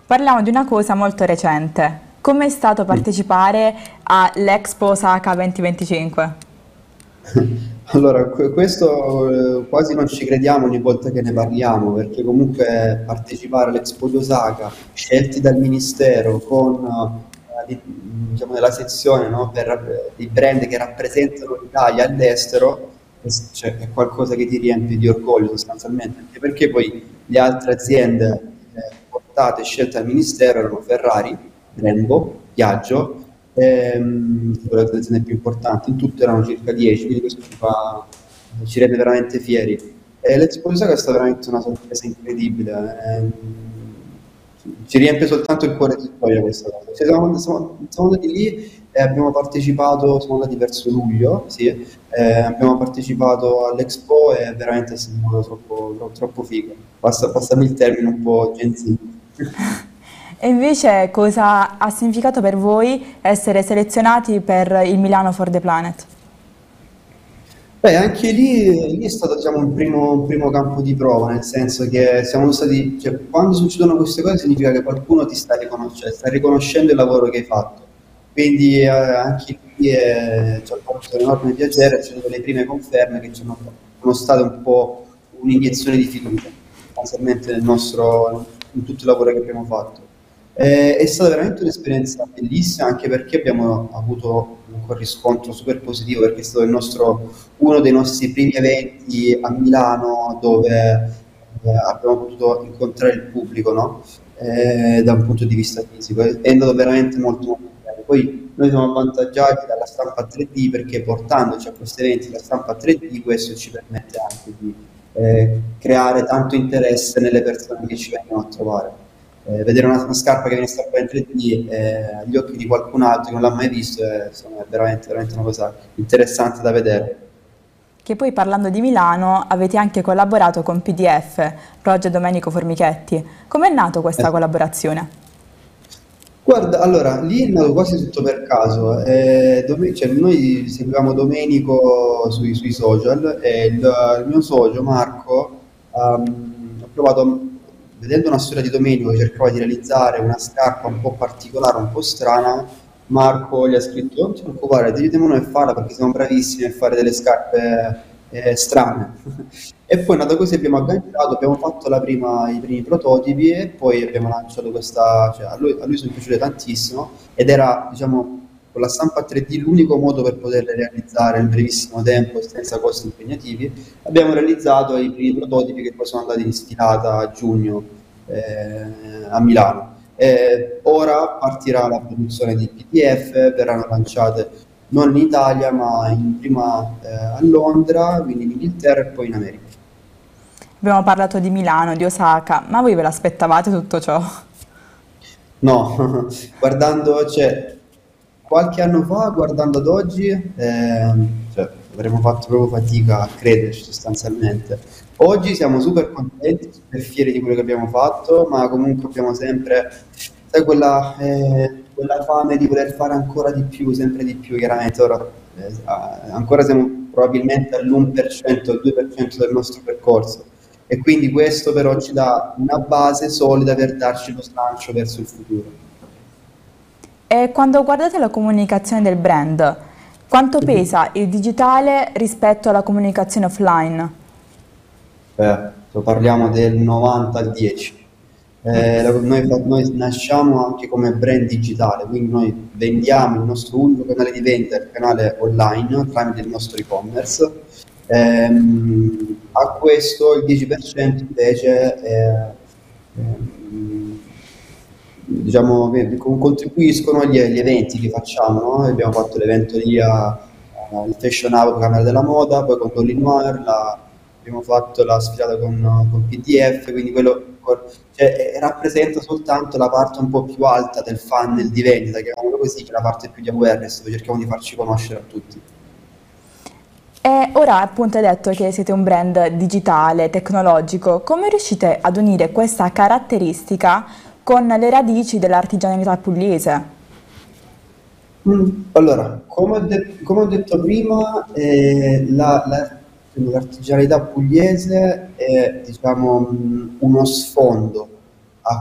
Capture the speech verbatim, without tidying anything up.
Parliamo di una cosa molto recente. Com'è stato Mm. partecipare all'Expo Osaka duemilaventicinque? Allora, que- questo eh, quasi non ci crediamo ogni volta che ne parliamo, perché comunque partecipare all'Expo di Osaka, scelti dal Ministero con, eh, di- diciamo, nella sezione, no, per eh, i brand che rappresentano l'Italia all'estero, è, cioè, è qualcosa che ti riempie di orgoglio sostanzialmente, anche perché poi le altre aziende eh, portate e scelte dal Ministero erano Ferrari, Brembo, Piaggio, ehm, tipo le aziende più importanti, in tutto erano circa dieci, quindi questo ci fa, ci rende veramente fieri. E l'Expo di Saga è stata veramente una sorpresa incredibile, ehm, ci riempie soltanto il cuore di gioia questa cosa. Cioè, siamo, siamo- siamo andati lì e abbiamo partecipato, siamo andati verso luglio, sì, eh, abbiamo partecipato all'Expo e veramente è stato troppo, troppo, troppo figo. Passa, passami il termine un po' Gen Z. E invece cosa ha significato per voi essere selezionati per il Milano for the Planet? Beh, anche lì, lì è stato diciamo, un primo, un primo campo di prova, nel senso che siamo stati, cioè, quando succedono queste cose significa che qualcuno ti sta riconoscendo, sta riconoscendo il lavoro che hai fatto. Quindi eh, anche lì eh, ci ha fatto un enorme piacere, c'è sono le prime conferme che ci hanno, sono state un po' un'iniezione di fiducia, sostanzialmente nel nostro, in tutto il lavoro che abbiamo fatto. Eh, è stata veramente un'esperienza bellissima anche perché abbiamo avuto un riscontro super positivo perché è stato il nostro, uno dei nostri primi eventi a Milano dove eh, abbiamo potuto incontrare il pubblico, no? Eh, da un punto di vista fisico. È è andato veramente molto, molto bene. Poi noi siamo avvantaggiati dalla stampa tre D perché portandoci a questi eventi la stampa tre D questo ci permette anche di eh, creare tanto interesse nelle persone che ci vengono a trovare. Eh, vedere una, una scarpa che viene stampata in tre D eh, agli occhi di qualcun altro che non l'ha mai visto è, insomma, è veramente, veramente una cosa interessante da vedere. Che poi parlando di Milano avete anche collaborato con P D F, Progetto Domenico Formichetti. Com'è nato questa Eh, collaborazione? Guarda, allora, lì è nato quasi tutto per caso. Eh, Dome- cioè, noi seguivamo Domenico sui, sui social e il, il mio socio Marco ehm, ha provato, vedendo una storia di Domenico che cercava di realizzare una scarpa un po' particolare, un po' strana, Marco gli ha scritto: non ti preoccupare, aiutiamo noi a farla perché siamo bravissimi a fare delle scarpe eh, strane. E poi è nato così, abbiamo agganciato, abbiamo fatto la prima- i primi prototipi e poi abbiamo lanciato questa, cioè a lui, a lui sono piaciute tantissimo ed era, diciamo, con la stampa tre D l'unico modo per poterle realizzare in brevissimo tempo e senza costi impegnativi. Abbiamo realizzato i primi prototipi che poi sono andati in sfilata a giugno eh, a Milano. Eh, ora partirà la produzione di P D F, verranno lanciate non in Italia, ma in prima eh, a Londra, quindi in Inghilterra e poi in America. Abbiamo parlato di Milano, di Osaka, ma voi ve l'aspettavate tutto ciò? No, guardando, cioè, qualche anno fa, guardando ad oggi, ehm, cioè, avremmo fatto proprio fatica a crederci sostanzialmente. Oggi siamo super contenti, super fieri di quello che abbiamo fatto, ma comunque abbiamo sempre, sai, quella, eh, quella fame di voler fare ancora di più, sempre di più, chiaramente. Ora, eh, a- ancora siamo probabilmente all'uno per cento, al due per cento del nostro percorso e quindi questo però ci dà una base solida per darci lo slancio verso il futuro. E quando guardate la comunicazione del brand, quanto Mhm. pesa il digitale rispetto alla comunicazione offline? Eh, lo parliamo del novanta al dieci. Eh, la- noi, fa- noi nasciamo anche come brand digitale, quindi noi vendiamo il nostro unico canale di vendita, il canale online, tramite il nostro e-commerce. Ehm, a questo il dieci per cento invece è, ehm, diciamo, che con- contribuiscono agli, agli eventi che facciamo, no? Abbiamo fatto l'evento lì a, a- il Fashion Hub, Camera della Moda, poi con Dolly Noir, la- abbiamo fatto la sfilata con, con P D F, quindi quello cioè, eh, rappresenta soltanto la parte un po' più alta del funnel di vendita, chiamiamolo così, che è la parte più di awareness, dove cerchiamo di farci conoscere a tutti. E ora appunto hai detto che siete un brand digitale, tecnologico, come riuscite ad unire questa caratteristica con le radici dell'artigianalità pugliese? Mm, Allora, come ho, de- come ho detto prima, eh, la- la- l'artigianalità pugliese è, diciamo, mm, uno sfondo